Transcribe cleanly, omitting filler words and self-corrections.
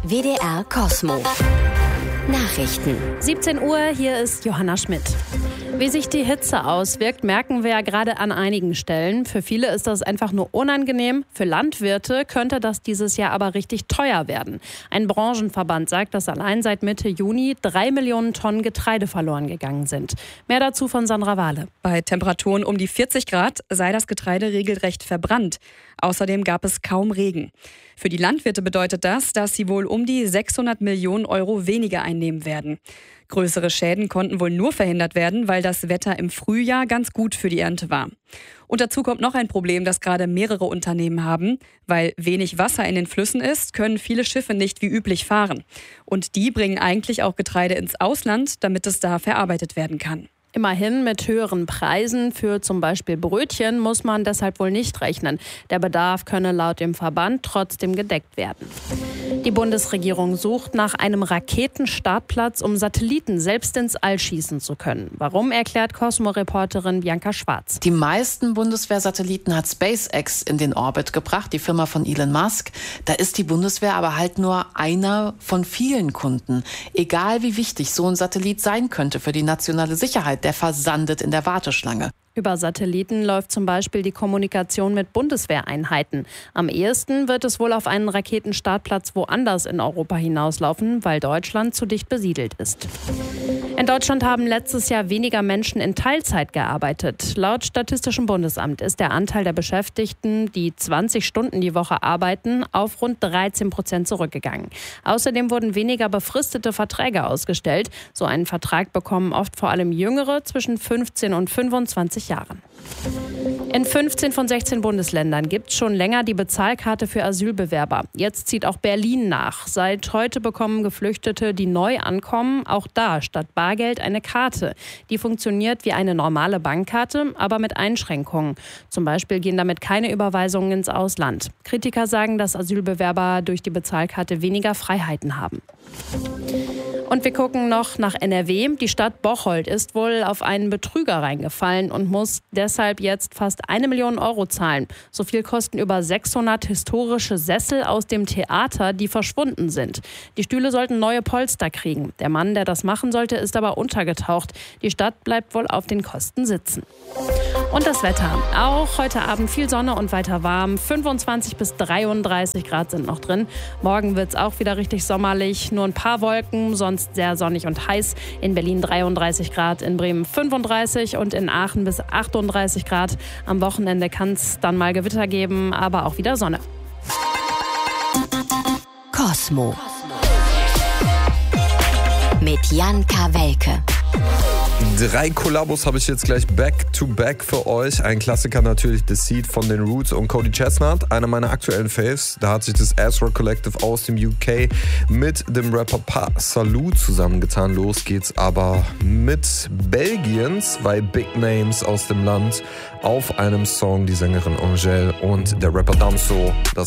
WDR Cosmo. Nachrichten. 17 Uhr, hier ist Johanna Schmidt. Wie sich die Hitze auswirkt, merken wir ja gerade an einigen Stellen. Für viele ist das einfach nur unangenehm. Für Landwirte könnte das dieses Jahr aber richtig teuer werden. Ein Branchenverband sagt, dass allein seit Mitte Juni 3 Millionen Tonnen Getreide verloren gegangen sind. Mehr dazu von Sandra Wahle. Bei Temperaturen um die 40 Grad sei das Getreide regelrecht verbrannt. Außerdem gab es kaum Regen. Für die Landwirte bedeutet das, dass sie wohl um die 600 Millionen Euro weniger einnehmen werden. Größere Schäden konnten wohl nur verhindert werden, weil das Wetter im Frühjahr ganz gut für die Ernte war. Und dazu kommt noch ein Problem, das gerade mehrere Unternehmen haben. Weil wenig Wasser in den Flüssen ist, können viele Schiffe nicht wie üblich fahren. Und die bringen eigentlich auch Getreide ins Ausland, damit es da verarbeitet werden kann. Immerhin mit höheren Preisen für zum Beispiel Brötchen muss man deshalb wohl nicht rechnen. Der Bedarf könne laut dem Verband trotzdem gedeckt werden. Die Bundesregierung sucht nach einem Raketenstartplatz, um Satelliten selbst ins All schießen zu können. Warum, erklärt Cosmo-Reporterin Bianca Schwarz. Die meisten Bundeswehrsatelliten hat SpaceX in den Orbit gebracht, die Firma von Elon Musk. Da ist die Bundeswehr aber halt nur einer von vielen Kunden. Egal wie wichtig so ein Satellit sein könnte für die nationale Sicherheit, der versandet in der Warteschlange. Über Satelliten läuft zum Beispiel die Kommunikation mit Bundeswehreinheiten. Am ehesten wird es wohl auf einen Raketenstartplatz woanders in Europa hinauslaufen, weil Deutschland zu dicht besiedelt ist. In Deutschland haben letztes Jahr weniger Menschen in Teilzeit gearbeitet. Laut Statistischem Bundesamt ist der Anteil der Beschäftigten, die 20 Stunden die Woche arbeiten, auf rund 13% zurückgegangen. Außerdem wurden weniger befristete Verträge ausgestellt. So einen Vertrag bekommen oft vor allem Jüngere zwischen 15 und 25 Jahren. In 15 von 16 Bundesländern gibt es schon länger die Bezahlkarte für Asylbewerber. Jetzt zieht auch Berlin nach. Seit heute bekommen Geflüchtete, die neu ankommen, auch da statt Bargeld eine Karte. Die funktioniert wie eine normale Bankkarte, aber mit Einschränkungen. Zum Beispiel gehen damit keine Überweisungen ins Ausland. Kritiker sagen, dass Asylbewerber durch die Bezahlkarte weniger Freiheiten haben. Und wir gucken noch nach NRW. Die Stadt Bocholt ist wohl auf einen Betrüger reingefallen und muss deshalb jetzt fast 1 Million Euro zahlen. So viel kosten über 600 historische Sessel aus dem Theater, die verschwunden sind. Die Stühle sollten neue Polster kriegen. Der Mann, der das machen sollte, ist aber untergetaucht. Die Stadt bleibt wohl auf den Kosten sitzen. Und das Wetter. Auch heute Abend viel Sonne und weiter warm. 25 bis 33 Grad sind noch drin. Morgen wird es auch wieder richtig sommerlich. Nur ein paar Wolken, sonst sehr sonnig und heiß. In Berlin 33 Grad, in Bremen 35 und in Aachen bis 38 Grad. Am Wochenende kann es dann mal Gewitter geben, aber auch wieder Sonne. Cosmo. Mit Jan Kawelke. 3 Kollabos habe ich jetzt gleich back-to-back für euch. Ein Klassiker natürlich, The Seed von den Roots und Cody Chestnut. Einer meiner aktuellen Faves. Da hat sich das Azra Collective aus dem UK mit dem Rapper Pa Salou zusammengetan. Los geht's aber mit Belgien. 2 Big Names aus dem Land auf einem Song. Die Sängerin Angèle und der Rapper Damso. Das